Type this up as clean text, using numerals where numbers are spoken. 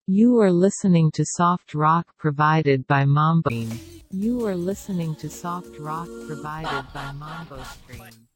You are listening to soft rock provided by Mambo. You are listening to soft rock provided by Mambo Stream.